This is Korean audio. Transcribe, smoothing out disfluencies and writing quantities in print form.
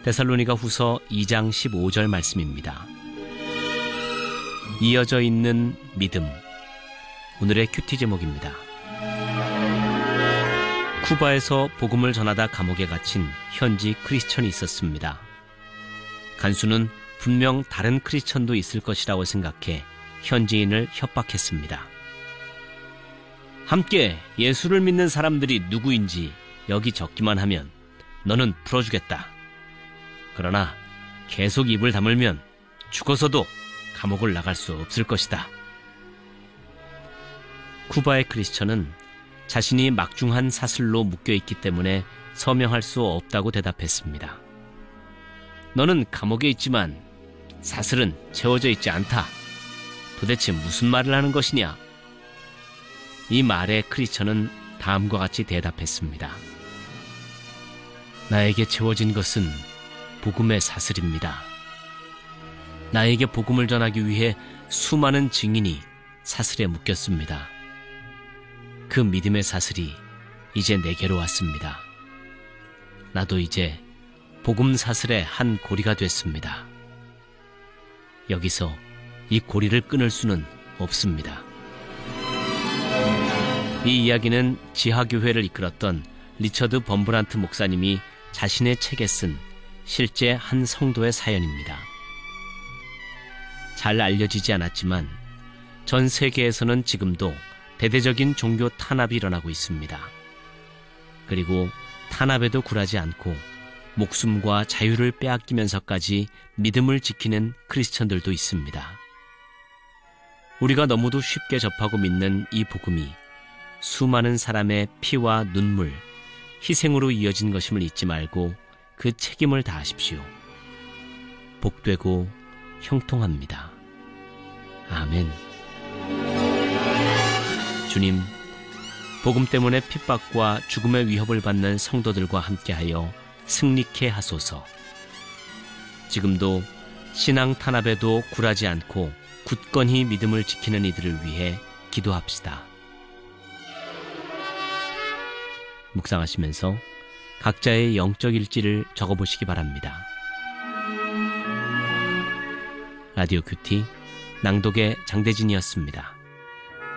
데살로니가 후서 2장 15절 말씀입니다. 이어져 있는 믿음, 오늘의 큐티 제목입니다. 쿠바에서 복음을 전하다 감옥에 갇힌 현지 크리스천이 있었습니다. 간수는 분명 다른 크리스천도 있을 것이라고 생각해 현지인을 협박했습니다. 함께 예수를 믿는 사람들이 누구인지 여기 적기만 하면 너는 풀어주겠다. 그러나 계속 입을 다물면 죽어서도 감옥을 나갈 수 없을 것이다. 쿠바의 크리스천은 자신이 막중한 사슬로 묶여있기 때문에 서명할 수 없다고 대답했습니다. 너는 감옥에 있지만 사슬은 채워져 있지 않다. 도대체 무슨 말을 하는 것이냐? 이 말에 크리스천은 다음과 같이 대답했습니다. 나에게 채워진 것은 복음의 사슬입니다. 나에게 복음을 전하기 위해 수많은 증인이 사슬에 묶였습니다. 그 믿음의 사슬이 이제 내게로 왔습니다. 나도 이제 복음 사슬의 한 고리가 됐습니다. 여기서 이 고리를 끊을 수는 없습니다. 이 이야기는 지하교회를 이끌었던 리처드 범브란트 목사님이 자신의 책에 쓴 실제 한 성도의 사연입니다. 잘 알려지지 않았지만 전 세계에서는 지금도 대대적인 종교 탄압이 일어나고 있습니다. 그리고 탄압에도 굴하지 않고 목숨과 자유를 빼앗기면서까지 믿음을 지키는 크리스천들도 있습니다. 우리가 너무도 쉽게 접하고 믿는 이 복음이 수많은 사람의 피와 눈물, 희생으로 이어진 것임을 잊지 말고 그 책임을 다하십시오. 복되고 형통합니다. 아멘. 주님, 복음 때문에 핍박과 죽음의 위협을 받는 성도들과 함께하여 승리케 하소서. 지금도 신앙 탄압에도 굴하지 않고 굳건히 믿음을 지키는 이들을 위해 기도합시다. 묵상하시면서 각자의 영적 일지를 적어보시기 바랍니다. 라디오 큐티 낭독의 장대진이었습니다.